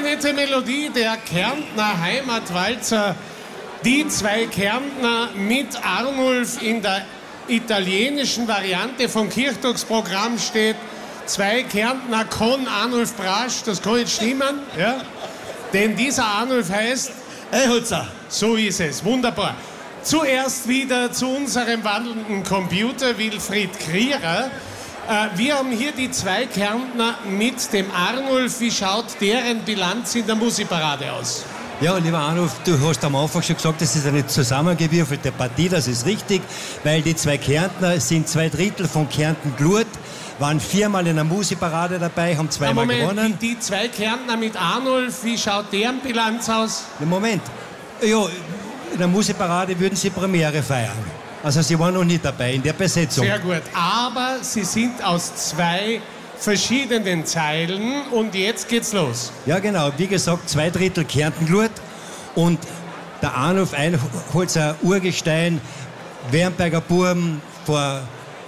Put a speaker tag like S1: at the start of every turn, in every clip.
S1: nette Melodie, der Kärntner Heimatwalzer. Die zwei Kärntner mit Arnulf in der italienischen Variante vom Kirchtagsprogramm steht. Zwei Kärntner con Arnulf Brasch, das kann nicht stimmen, ja? Denn dieser Arnulf heißt
S2: Eichholzer.
S1: So ist es, wunderbar. Zuerst wieder zu unserem wandelnden Computer, Wilfried Krierer. Wir haben hier die zwei Kärntner mit dem Arnulf. Wie schaut deren Bilanz in der Musikparade aus?
S3: Ja, lieber Arnulf, du hast am Anfang schon gesagt, das ist eine zusammengewürfelte Partie, das ist richtig, weil die zwei Kärntner sind 2/3 von Kärnten-Glut, waren 4-mal in der Musikparade dabei, haben 2-mal gewonnen.
S1: Die zwei Kärntner mit Arnulf, wie schaut deren Bilanz aus?
S3: Moment, ja, in der Musikparade würden sie Premiere feiern. Also sie waren noch nicht dabei in der Besetzung.
S1: Sehr gut, aber sie sind aus zwei verschiedenen Zeilen und jetzt geht's los.
S3: Ja genau, wie gesagt, 2/3 Kärnten-Glut und der Arnulf Eichholzer Urgestein, Wernberger Buben, vor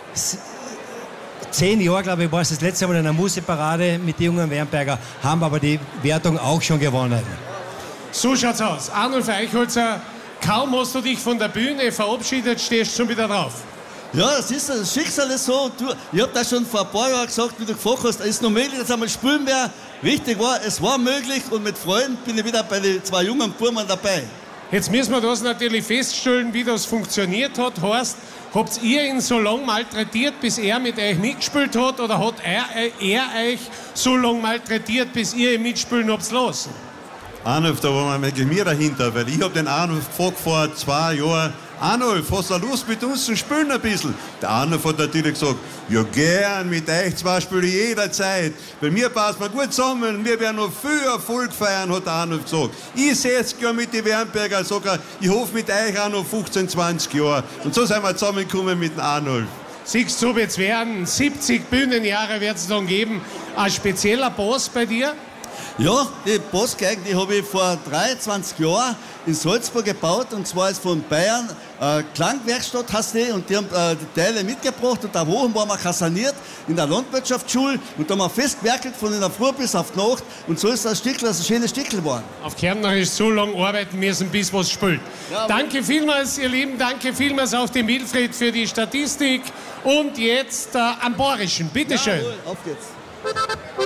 S3: 10 Jahren, glaube ich, war es das letzte Mal in der Musikparade mit den jungen Wernberger, haben aber die Wertung auch schon gewonnen.
S1: So schaut's aus. Arnulf Eichholzer, kaum hast du dich von der Bühne verabschiedet, stehst du schon wieder drauf.
S2: Ja, das Schicksal ist so. Ich habe das schon vor ein paar Jahren gesagt, wie du gefragt hast, ist es noch möglich, dass einmal spielen wir. Wichtig war, es war möglich und mit Freunden bin ich wieder bei den zwei jungen Burmen dabei.
S1: Jetzt müssen wir das natürlich feststellen, wie das funktioniert hat. Horst, habt ihr ihn so lange malträtiert, bis er mit euch mitgespielt hat, oder hat er euch so lange malträtiert, bis ihr ihn mitspielen habt lassen?
S4: Arnulf, da waren wir mit mir dahinter, weil ich habe den Arnulf gefragt vor 2 Jahren, Arnulf, hast du Lust mit uns zu spielen ein bisschen? Der Arnulf hat natürlich gesagt, ja gern, mit euch zwei spiele ich jederzeit. Bei mir passen wir gut zusammen, wir werden noch viel Erfolg feiern, hat der Arnulf gesagt. Ich sehe es gerne mit den Wernberger, sage ich hoffe mit euch auch noch 15, 20 Jahre. Und so sind wir zusammengekommen mit dem Arnulf.
S1: Siehst du, jetzt werden 70 Bühnenjahre wird es dann geben. Ein spezieller Boss bei dir?
S2: Ja, die Bassgeigen, die habe ich vor 23 Jahren in Salzburg gebaut, und zwar ist von Bayern Klangwerkstatt heißt die, und die haben die Teile mitgebracht, und da Wochen waren wir kasaniert in der Landwirtschaftsschule, und da haben wir festgewerkelt von in der Früh bis auf die Nacht, und so ist das Stickel, das ein schönes Stickel geworden.
S1: Auf Kärntnerisch so lange arbeiten müssen, bis was spielt. Ja, danke vielmals, ihr Lieben, danke vielmals auch dem Wilfried für die Statistik, und jetzt am Borischen, bitteschön.
S2: Jawohl, auf geht's.